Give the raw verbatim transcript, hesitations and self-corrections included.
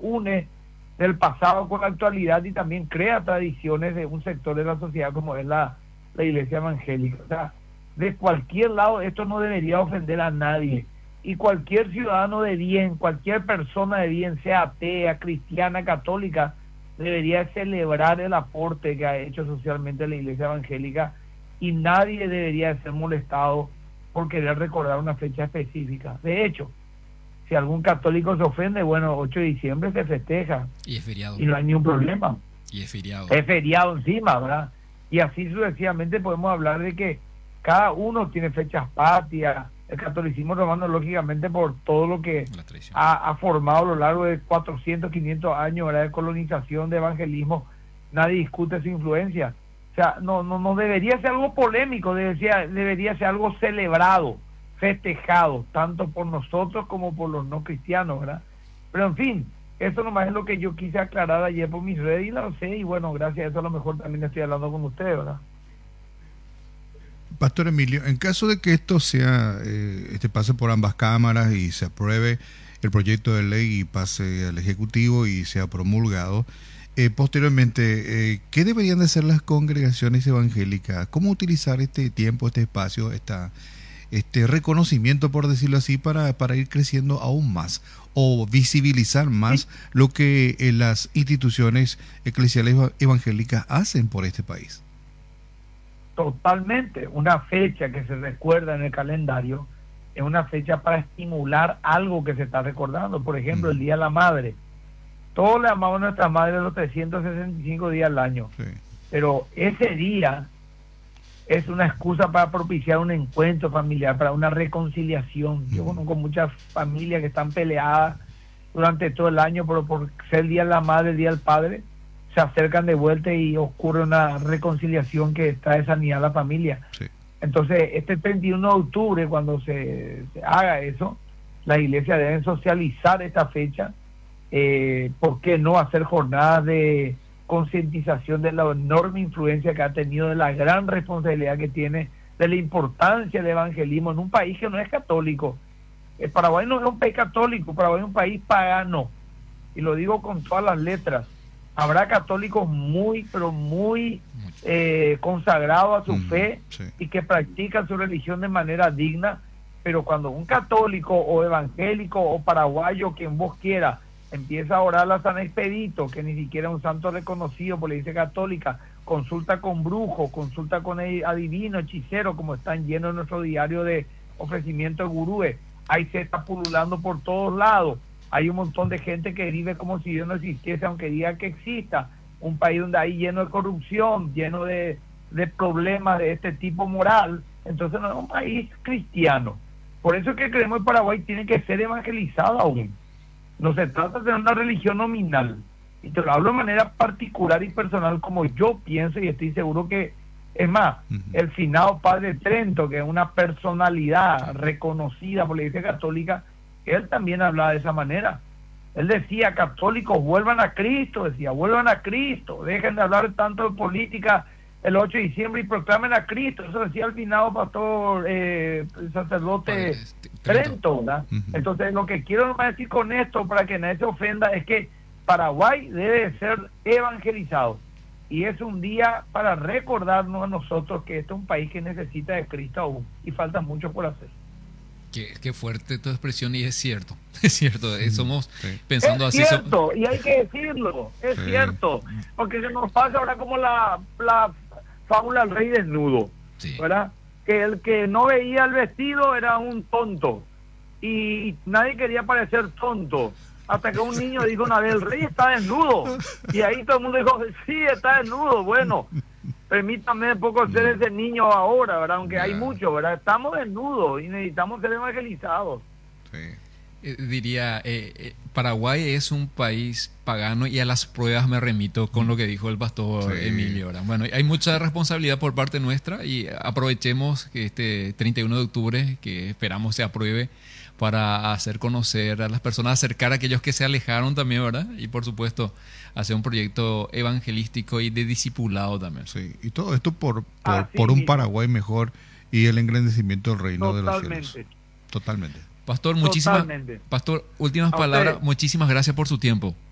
une del pasado con la actualidad y también crea tradiciones de un sector de la sociedad como es la, la iglesia evangélica. O sea, de cualquier lado esto no debería ofender a nadie. Y cualquier ciudadano de bien, cualquier persona de bien, sea atea, cristiana, católica, debería celebrar el aporte que ha hecho socialmente la iglesia evangélica, y nadie debería ser molestado por querer recordar una fecha específica. De hecho, si algún católico se ofende, bueno, ocho de diciembre se festeja. Y es feriado. Y no hay ningún problema. Y es feriado. Es feriado encima, ¿verdad? Y así sucesivamente podemos hablar de que cada uno tiene fechas patrias. El catolicismo romano, lógicamente, por todo lo que ha, ha formado a lo largo de cuatrocientos, quinientos años, ¿verdad?, de colonización, de evangelismo, nadie discute su influencia. O sea, no, no, no debería ser algo polémico, debería, debería ser algo celebrado, festejado, tanto por nosotros como por los no cristianos, ¿verdad? Pero en fin, eso nomás es lo que yo quise aclarar ayer por mis redes y lo sé, y bueno, gracias a eso a lo mejor también estoy hablando con ustedes, ¿verdad? Pastor Emilio, en caso de que esto sea, eh, este pase por ambas cámaras y se apruebe el proyecto de ley y pase al Ejecutivo y sea promulgado, eh, posteriormente, eh, ¿qué deberían de hacer las congregaciones evangélicas? ¿Cómo utilizar este tiempo, este espacio, esta, este reconocimiento, por decirlo así, para, para ir creciendo aún más o visibilizar más sí. lo que eh, las instituciones eclesiales evangélicas hacen por este país? Totalmente, una fecha que se recuerda en el calendario es una fecha para estimular algo que se está recordando. Por ejemplo, mm. el Día de la Madre. Todos le amamos a nuestra madre los trescientos sesenta y cinco días al año, sí. pero ese día es una excusa para propiciar un encuentro familiar, para una reconciliación. Mm. Yo conozco muchas familias que están peleadas durante todo el año, pero por ser el Día de la Madre, el Día del Padre, se acercan de vuelta y ocurre una reconciliación que trae sanidad a la familia. Sí. Entonces, este treinta y uno de octubre, cuando se, se haga eso, la iglesia debe socializar esta fecha. Eh, ¿Por qué no hacer jornadas de concientización de la enorme influencia que ha tenido, de la gran responsabilidad que tiene, de la importancia del evangelismo en un país que no es católico? El Paraguay no es un país católico, Paraguay es un país pagano, y lo digo con todas las letras. Habrá católicos muy, pero muy eh, consagrados a su mm, fe sí. y que practican su religión de manera digna, pero cuando un católico o evangélico o paraguayo, quien vos quiera, empieza a orar a San Expedito, que ni siquiera es un santo reconocido por la Iglesia Católica, consulta con brujos, consulta con adivinos, hechiceros, como están llenos en nuestro diario de ofrecimiento de gurúes, ahí se está pululando por todos lados. Hay un montón de gente que vive como si Dios no existiese, aunque diga que exista. Un país donde hay lleno de corrupción, lleno de, de problemas de este tipo moral. Entonces no es un país cristiano. Por eso es que creemos que Paraguay tiene que ser evangelizado aún. No se trata de una religión nominal. Y te lo hablo de manera particular y personal, como yo pienso, y estoy seguro que, es más, uh-huh. el finado padre Trento, que es una personalidad reconocida por la Iglesia Católica, él también hablaba de esa manera. Él decía: católicos, vuelvan a Cristo, decía, vuelvan a Cristo, dejen de hablar tanto de política el ocho de diciembre y proclamen a Cristo. Eso decía el finado pastor, eh, sacerdote Trento, ¿verdad? Uh-huh. Entonces, lo que quiero nomás decir con esto, para que nadie se ofenda, es que Paraguay debe ser evangelizado, y es un día para recordarnos a nosotros que este es un país que necesita de Cristo aún, y falta mucho por hacer. Qué, qué fuerte tu expresión, y es cierto, es cierto, eh, somos sí. pensando es así. Es cierto, so- y hay que decirlo, es sí. cierto, porque se nos pasa ahora como la, la fábula del rey desnudo, sí. ¿verdad? Que el que no veía el vestido era un tonto, y nadie quería parecer tonto, hasta que un niño dijo una vez: el rey está desnudo, y ahí todo el mundo dijo: sí, está desnudo. Bueno, permítame un poco ser ese niño ahora, ¿verdad? Aunque yeah. hay mucho, ¿verdad? Estamos desnudos y necesitamos ser evangelizados. Sí. Eh, diría, eh, eh, Paraguay es un país pagano, y a las pruebas me remito con lo que dijo el pastor sí. Emilio, ¿verdad? Bueno, hay mucha responsabilidad por parte nuestra, y aprovechemos que este treinta y uno de octubre, que esperamos se apruebe, para hacer conocer a las personas, acercar a aquellos que se alejaron también, ¿verdad? Y por supuesto, hacer un proyecto evangelístico y de discipulado también. Sí, y todo esto por, por, por un Paraguay mejor y el engrandecimiento del reino Totalmente. de los cielos. Totalmente. Pastor, muchísimas, Pastor, últimas palabras, muchísimas gracias por su tiempo.